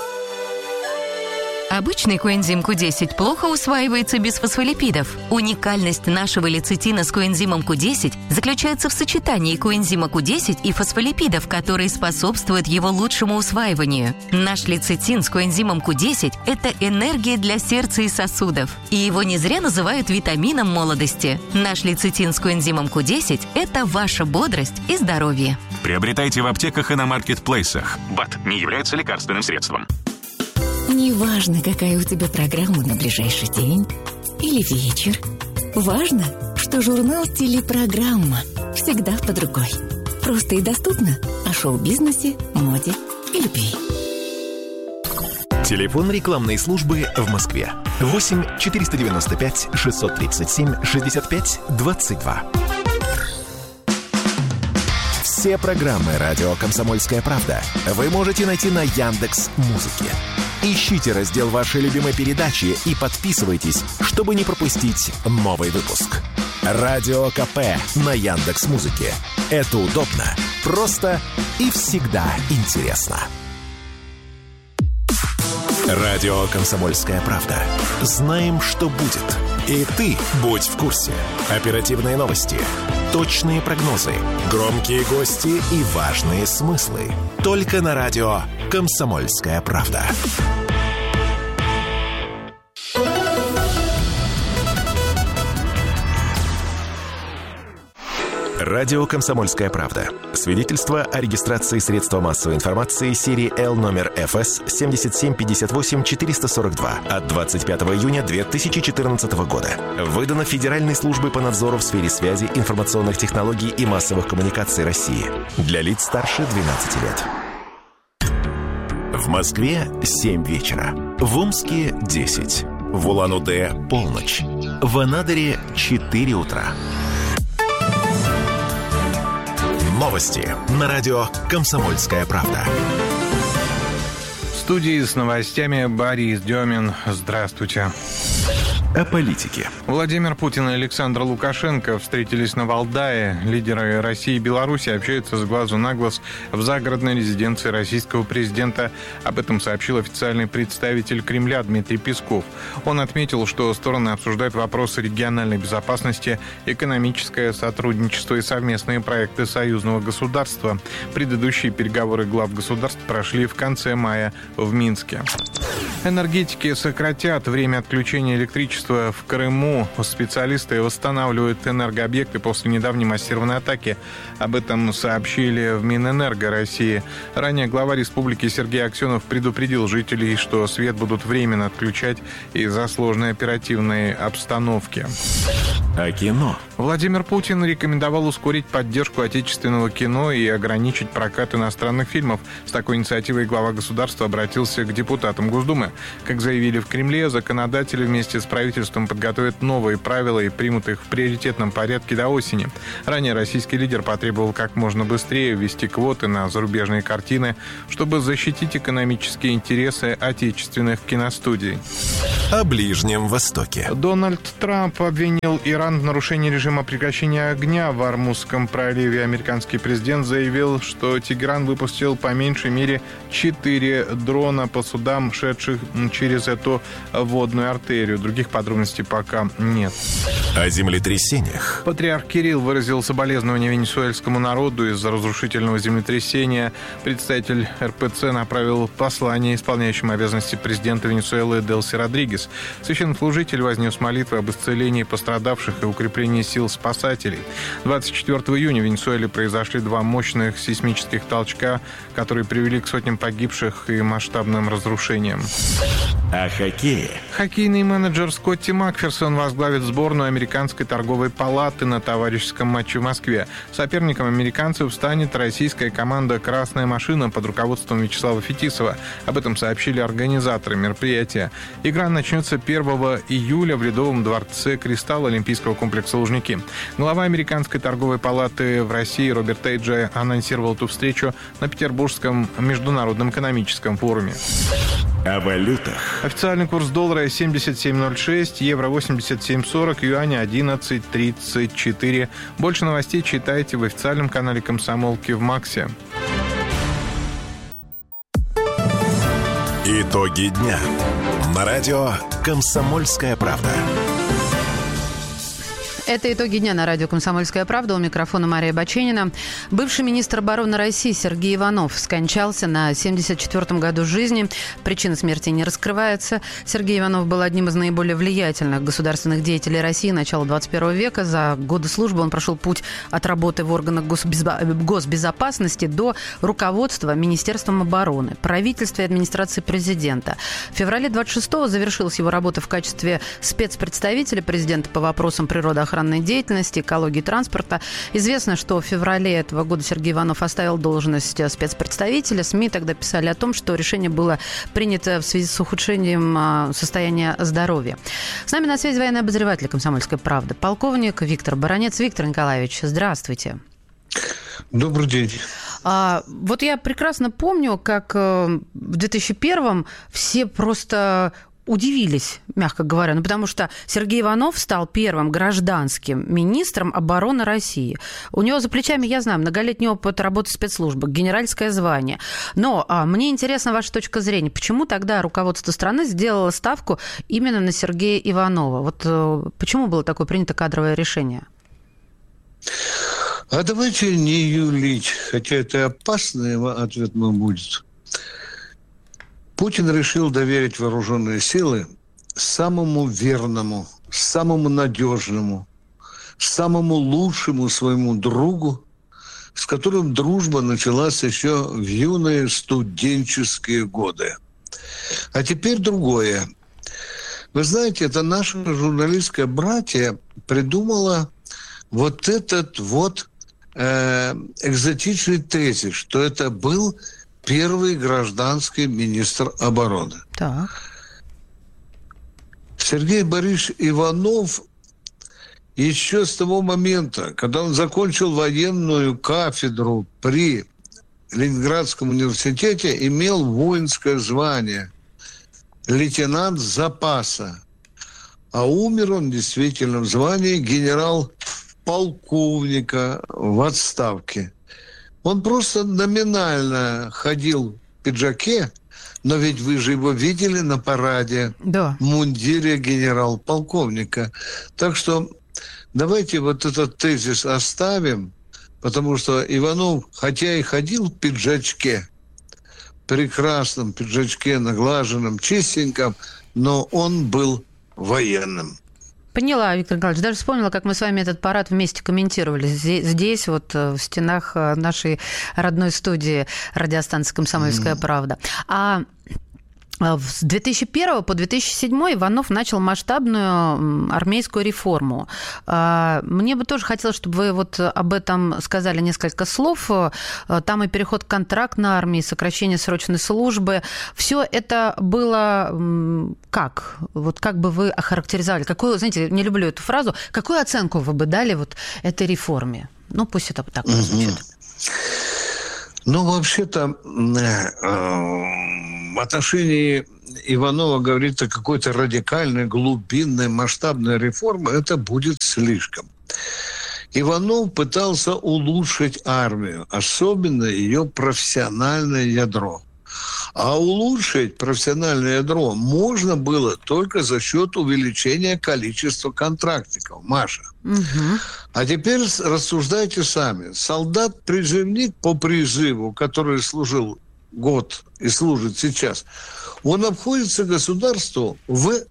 Обычный коэнзим Q10 плохо усваивается без фосфолипидов. Уникальность нашего лецитина с коэнзимом Q10 заключается в сочетании коэнзима Q10 и фосфолипидов, которые способствуют его лучшему усваиванию. Наш лецитин с коэнзимом Q10 – это энергия для сердца и сосудов. И его не зря называют витамином молодости. Наш лецитин с коэнзимом Q10 – это ваша бодрость и здоровье. Приобретайте в аптеках и на маркетплейсах. БАД не является лекарственным средством. Неважно, какая у тебя программа на ближайший день или вечер. Важно, что журнал «Телепрограмма» всегда под рукой. Просто и доступно о шоу-бизнесе, моде и любви. Телефон рекламной службы в Москве. 8 495 637 65 22. Все программы «Радио Комсомольская правда» вы можете найти на Яндекс.Музыке. Ищите раздел вашей любимой передачи и подписывайтесь, чтобы не пропустить новый выпуск. Радио КП на Яндекс.Музыке. Это удобно, просто и всегда интересно. Радио «Комсомольская правда». Знаем, что будет. И ты будь в курсе. Оперативные новости, точные прогнозы, громкие гости и важные смыслы. Только на радио «Комсомольская правда». Радио «Комсомольская правда». Свидетельство о регистрации средства массовой информации серии Л номер ФС 7758-442 от 25 июня 2014 года. Выдано Федеральной службой по надзору в сфере связи, информационных технологий и массовых коммуникаций России. Для лиц старше 12 лет. В Москве 7 вечера. В Омске 10. В Улан-Удэ полночь. В Анадыре 4 утра. Новости на радио «Комсомольская правда». В студии с новостями Борис Демин. Здравствуйте. о политике. Владимир Путин и Александр Лукашенко встретились на Валдае. Лидеры России и Беларуси общаются с глазу на глаз в загородной резиденции российского президента. Об этом сообщил официальный представитель Кремля Дмитрий Песков. Он отметил, что стороны обсуждают вопросы региональной безопасности, экономическое сотрудничество и совместные проекты союзного государства. Предыдущие переговоры глав государств прошли в конце мая в Минске. Энергетики сократят время отключения электричества в Крыму. Специалисты восстанавливают энергообъекты после недавней массированной атаки. Об этом сообщили в Минэнерго России. Ранее глава республики Сергей Аксенов предупредил жителей, что свет будут временно отключать из-за сложной оперативной обстановки. О кино. Владимир Путин рекомендовал ускорить поддержку отечественного кино и ограничить прокат иностранных фильмов. С такой инициативой глава государства обратился к депутатам Госдумы. Как заявили в Кремле, законодатели вместе с правительством подготовят новые правила и примут их в приоритетном порядке до осени. Ранее российский лидер потребовал как можно быстрее ввести квоты на зарубежные картины, чтобы защитить экономические интересы отечественных киностудий. О Ближнем Востоке. Дональд Трамп обвинил Иран в нарушении режима прекращения огня в Ормузском проливе. Американский президент заявил, что Тегеран выпустил по меньшей мере 4 дрона по судам, шедших через эту водную артерию. Других подробностей пока нет. О землетрясениях. Патриарх Кирилл выразил соболезнования венесуэльскому народу из-за разрушительного землетрясения. Представитель РПЦ направил послание исполняющему обязанности президента Венесуэлы Делси Родригес. Священнослужитель вознес молитвы об исцелении пострадавших и укреплении сил спасателей. 24 июня в Венесуэле произошли 2 мощных сейсмических толчка, которые привели к сотням погибших и масштабным разрушениям. О хоккее. Хоккейный менеджер Скотти Макферсон возглавит сборную Американской торговой палаты на товарищеском матче в Москве. Соперником американцев станет российская команда «Красная машина» под руководством Вячеслава Фетисова. Об этом сообщили организаторы мероприятия. Игра начнется 1 июля в Ледовом дворце «Кристалл» Олимпийского комплекса «Лужники». Глава Американской торговой палаты в России Роберт Тейджи анонсировал эту встречу на Петербургском международном экономическом форуме. О валютах. Официальный курс доллара 77.06, евро 87.40, юаня 11.34. Больше новостей читайте в официальном канале «Комсомолки» в Максе. Итоги дня. На радио «Комсомольская правда». Это итоги дня на радио «Комсомольская правда». У микрофона Мария Баченина. Бывший министр обороны России Сергей Иванов скончался на 74-м году жизни. Причина смерти не раскрывается. Сергей Иванов был одним из наиболее влиятельных государственных деятелей России начала 21 века. За годы службы он прошел путь от работы в органах госбезопасности до руководства Министерством обороны, правительства и администрации президента. В феврале 26-го завершилась его работа в качестве спецпредставителя президента по вопросам природоохранной деятельности, экологии и транспорта. Известно, что в феврале этого года Сергей Иванов оставил должность спецпредставителя. СМИ тогда писали о том, что решение было принято в связи с ухудшением состояния здоровья. С нами на связи военный обозреватель «Комсомольской правды», полковник Виктор Баранец. Виктор Николаевич, здравствуйте. Добрый день. Вот я прекрасно помню, как в 2001-м все просто удивились, мягко говоря, потому что Сергей Иванов стал первым гражданским министром обороны России. У него за плечами, я знаю, многолетний опыт работы в спецслужбах, генеральское звание. Но мне интересна ваша точка зрения. Почему тогда руководство страны сделало ставку именно на Сергея Иванова? Вот почему было такое принято кадровое решение? А давайте не юлить, хотя это опасный ответ мой будет. Путин решил доверить вооруженные силы самому верному, самому надежному, самому лучшему своему другу, с которым дружба началась еще в юные студенческие годы. А теперь другое. Вы знаете, это наше журналистское братья придумало вот этот вот экзотичный тезис, что это был первый гражданский министр обороны. Так. Сергей Борисович Иванов еще с того момента, когда он закончил военную кафедру при Ленинградском университете, имел воинское звание лейтенант запаса. А умер он действительно в звании генерал-полковника в отставке. Он просто номинально ходил в пиджаке, но ведь вы же его видели на параде в мундире генерал-полковника. Так что давайте вот этот тезис оставим, потому что Иванов, хотя и ходил в пиджачке, прекрасном пиджачке, наглаженном, чистеньком, но он был военным. Поняла, Виктор Николаевич. Даже вспомнила, как мы с вами этот парад вместе комментировали. Здесь, вот в стенах нашей родной студии радиостанции «Комсомольская правда». А с 2001 по 2007 Иванов начал масштабную армейскую реформу. Мне бы тоже хотелось, чтобы вы вот об этом сказали несколько слов. Там и переход в контрактной армии, сокращение срочной службы. Все это было как? Вот как бы вы охарактеризовали? Какую, знаете, не люблю эту фразу. Какую оценку вы бы дали вот этой реформе? Ну, пусть это так прозвучит. Ну, вообще-то, в отношении Иванова говорить о какой-то радикальной, глубинной, масштабной реформе, это будет слишком. Иванов пытался улучшить армию, особенно ее профессиональное ядро. А улучшить профессиональное ядро можно было только за счет увеличения количества контрактников. Маша. А теперь рассуждайте сами. Солдат-призывник по призыву, который служил год и служит сейчас, он обходится государству в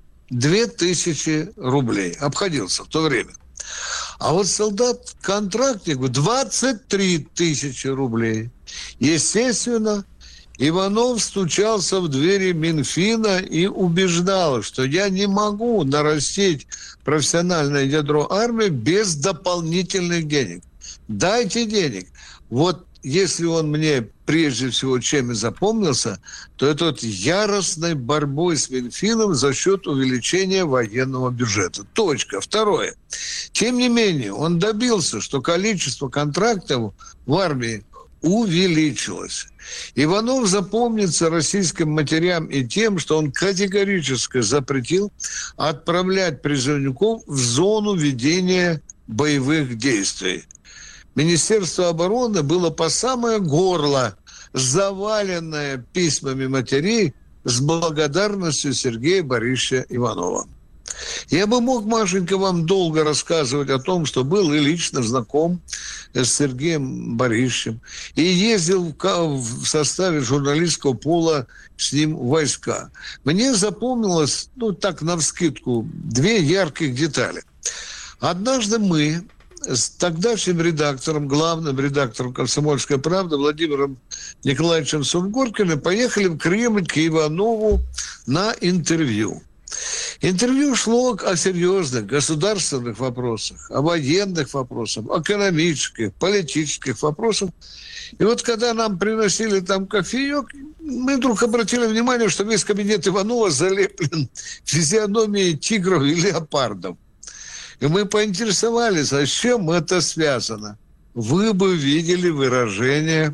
2000 рублей. Обходился в то время. А вот солдат-контрактник в 23 тысячи рублей. Естественно, Иванов стучался в двери Минфина и убеждал, что я не могу нарастить профессиональное ядро армии без дополнительных денег. Дайте денег. Вот если он мне прежде всего чем и запомнился, то это вот яростной борьбой с Минфином за счет увеличения военного бюджета. Точка. Второе. Тем не менее, он добился, что количество контрактов в армии увеличилось. Иванов запомнится российским матерям и тем, что он категорически запретил отправлять призывников в зону ведения боевых действий. Министерство обороны было по самое горло заваленное письмами матерей с благодарностью Сергея Борисовича Иванова. Я бы мог, Машенька, вам долго рассказывать о том, что был и лично знаком с Сергеем Борисовичем, и ездил в составе журналистского пула с ним в войска. Мне запомнилось, ну так навскидку, две ярких детали. Однажды мы с тогдашним редактором, главным редактором «Комсомольской правды» Владимиром Николаевичем Сунгоркиным поехали в Кремль к Иванову на интервью. Интервью шло о серьезных государственных вопросах, о военных вопросах, экономических, политических вопросах. И вот когда нам приносили там кофеек, мы вдруг обратили внимание, что весь кабинет Иванова залеплен физиономией тигров и леопардов. И мы поинтересовались, а с чем это связано. Вы бы видели выражение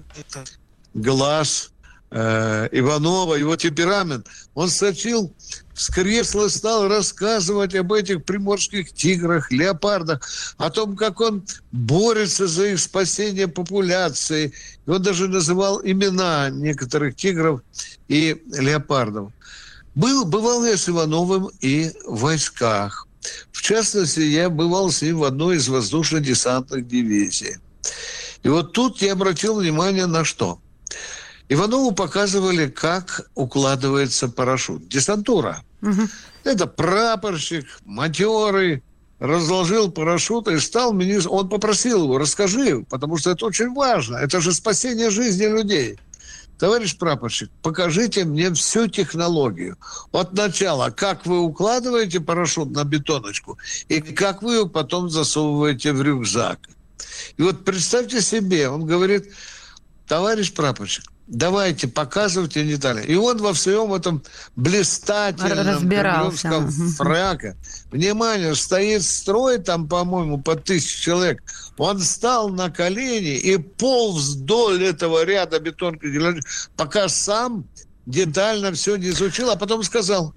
глаз Иванова, его темперамент. Он вскочил с кресла, стал рассказывать об этих приморских тиграх, леопардах, о том, как он борется за их спасение популяции. И он даже называл имена некоторых тигров и леопардов. Бывал я с Ивановым и в войсках. В частности, я бывал с ним в одной из воздушно-десантных дивизий. И вот тут я обратил внимание на что. Иванову показывали, как укладывается парашют. Десантура. Это прапорщик, матерый, разложил парашют и стал министром. Он попросил его, расскажи, потому что это очень важно. Это же спасение жизни людей. Товарищ прапорщик, покажите мне всю технологию. От начала, как вы укладываете парашют на бетоночку, и как вы его потом засовываете в рюкзак. И вот представьте себе, он говорит, товарищ прапорщик, давайте, показывайте детали. И он во всем этом блистательном кремлевском фраке. Внимание, стоит строй там, по-моему, по 1000 человек. Он встал на колени и полз вдоль этого ряда бетонки, пока сам детально все не изучил, а потом сказал,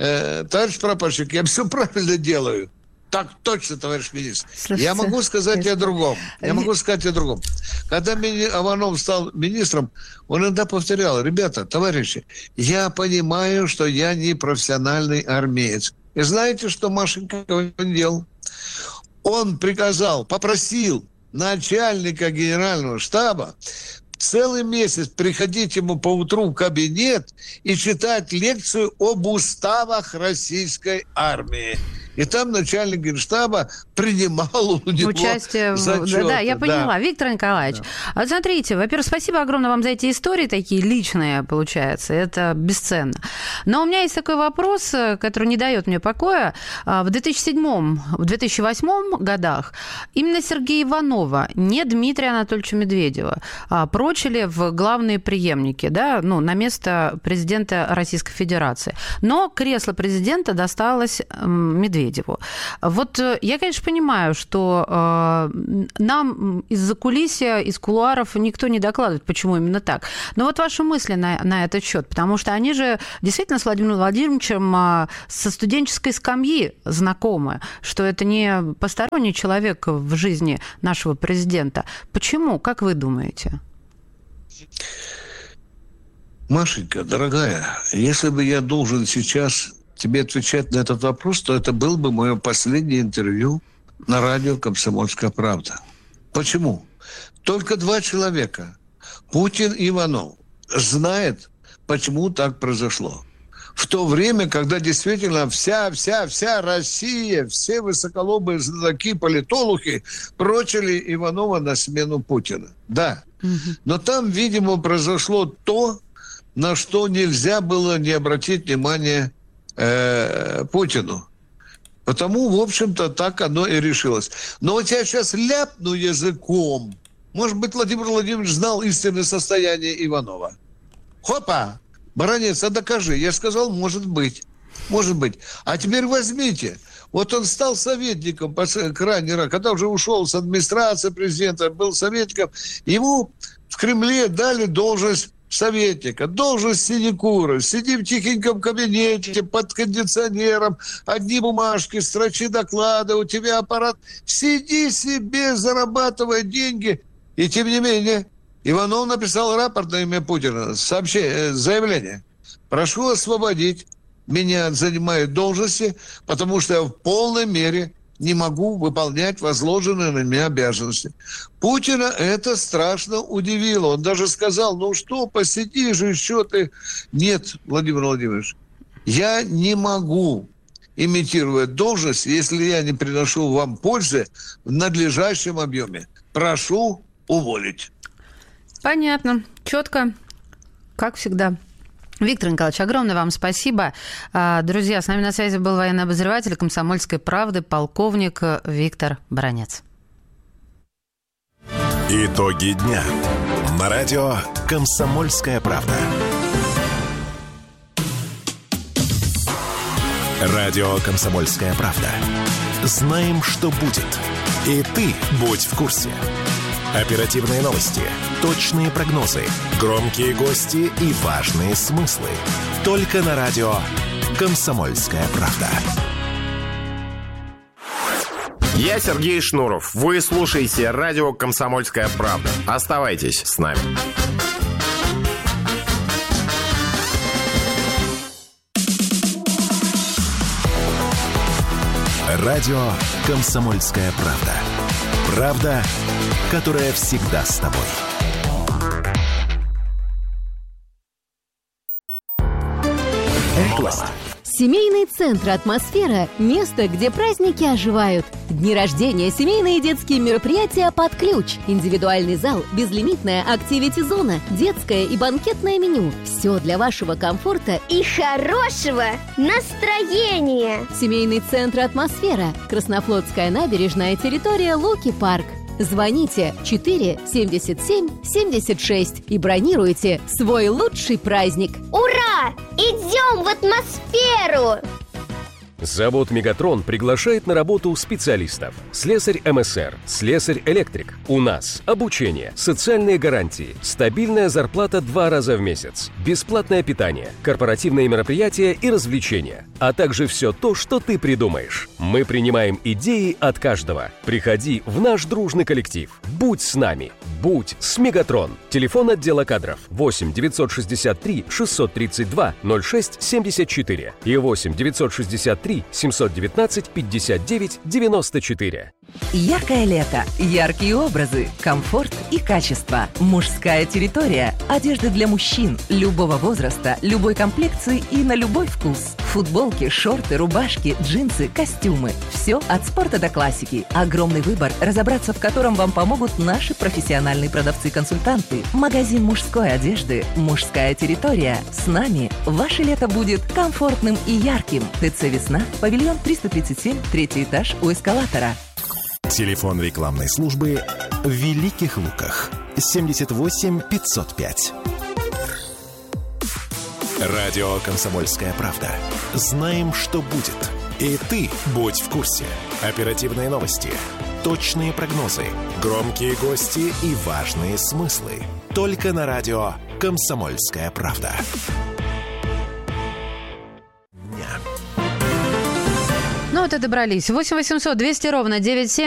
товарищ прапорщик, я все правильно делаю. Так точно, товарищ министр. Слушайте, я могу сказать о другом. Когда Иванов стал министром, он иногда повторял: ребята, товарищи, я понимаю, что я не профессиональный армеец. И знаете, что Машенька делал? Он попросил начальника генерального штаба целый месяц приходить ему по утру в кабинет и читать лекцию об уставах российской армии. И там начальник генштаба принимал у него участие зачеты. Да, я поняла. Виктор Николаевич, вот смотрите, во-первых, спасибо огромное вам за эти истории, такие личные, получается, это бесценно. Но у меня есть такой вопрос, который не дает мне покоя. В 2007-2008 годах именно Сергея Иванова, не Дмитрия Анатольевича Медведева, прочили в главные преемники, да, на место президента Российской Федерации. Но кресло президента досталось Медведеву. Вот я, конечно, понимаю, что нам из-за кулисья, из кулуаров никто не докладывает, почему именно так. Но вот ваши мысли на этот счет, потому что они же действительно с Владимиром Владимировичем со студенческой скамьи знакомы, что это не посторонний человек в жизни нашего президента. Почему? Как вы думаете? Машенька, дорогая, если бы я должен сейчас тебе отвечать на этот вопрос, то это было бы мое последнее интервью на радио «Комсомольская правда». Почему? Только 2 человека, Путин и Иванов, знают, почему так произошло. В то время, когда действительно вся Россия, все высоколобые знатоки, политологи прочили Иванова на смену Путина. Да. Но там, видимо, произошло то, на что нельзя было не обратить внимание Путину. Потому, в общем-то, так оно и решилось. Но вот я сейчас ляпну языком. Может быть, Владимир Владимирович знал истинное состояние Иванова. Хопа! Баранец, а докажи. Я сказал, может быть. Может быть. А теперь возьмите. Вот он стал советником крайне рано, когда уже ушел с администрации президента, был советником. Ему в Кремле дали должность советника, должность синекура. Сиди в тихеньком кабинете под кондиционером, одни бумажки, строчи доклады, у тебя аппарат. Сиди себе, зарабатывай деньги. И тем не менее, Иванов написал рапорт на имя Путина, заявление. Прошу освободить меня от занимаемой должности, потому что я в полной мере не могу выполнять возложенные на меня обязанности. Путина это страшно удивило. Он даже сказал, посиди же еще ты. Нет, Владимир Владимирович, я не могу имитировать должность, если я не приношу вам пользы в надлежащем объеме. Прошу уволить. Понятно. Четко. Как всегда. Виктор Николаевич, огромное вам спасибо. Друзья, с нами на связи был военный обозреватель «Комсомольской правды» полковник Виктор Баранец. Итоги дня. На радио «Комсомольская правда». Радио «Комсомольская правда». Знаем, что будет. И ты будь в курсе. Оперативные новости, точные прогнозы, громкие гости и важные смыслы. Только на радио «Комсомольская правда». Я Сергей Шнуров. Вы слушаете радио «Комсомольская правда». Оставайтесь с нами. Радио «Комсомольская правда». Правда, которая всегда с тобой. Реклама. Семейный центр «Атмосфера» – место, где праздники оживают. Дни рождения, семейные и детские мероприятия под ключ. Индивидуальный зал, безлимитная активити-зона, детское и банкетное меню. Все для вашего комфорта и хорошего настроения. Семейный центр «Атмосфера». Краснофлотская набережная, территория Луки-парк. Звоните 4 77 76 и бронируйте свой лучший праздник. Ура! Идем в атмосферу! Завод «Мегатрон» приглашает на работу специалистов. Слесарь МСР, слесарь-электрик. У нас обучение, социальные гарантии, стабильная зарплата 2 раза в месяц, бесплатное питание, корпоративные мероприятия и развлечения, а также все то, что ты придумаешь. Мы принимаем идеи от каждого. Приходи в наш дружный коллектив. Будь с нами. Будь с «Мегатрон». Телефон отдела кадров 8 963 632 06 74 и 8 963 719 59 94. Яркое лето, яркие образы, комфорт и качество. Мужская территория. Одежда для мужчин любого возраста, любой комплекции и на любой вкус. Футболки, шорты, рубашки, джинсы, костюмы. Все от спорта до классики. Огромный выбор, разобраться в котором вам помогут наши профессиональные продавцы-консультанты. Магазин мужской одежды «Мужская территория». С нами ваше лето будет комфортным и ярким. ТЦ «Весна», павильон 337, 3-й этаж у эскалатора. Телефон рекламной службы в Великих Луках 78 505. Радио «Комсомольская правда». Знаем, что будет. И ты будь в курсе. Оперативные новости, точные прогнозы, громкие гости и важные смыслы. Только на радио «Комсомольская правда». Ну вот и добрались. 8 800 200 ровно 97.